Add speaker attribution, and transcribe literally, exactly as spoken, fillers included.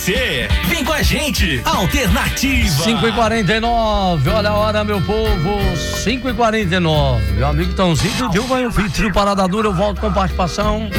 Speaker 1: Cê, vem com a gente, Alternativa.
Speaker 2: cinco e quarenta e nove, olha a hora, meu povo, cinco e quarenta e nove. Meu amigo Tãozinho do Dilma e o Filtro Parada Dura, eu volto com participação.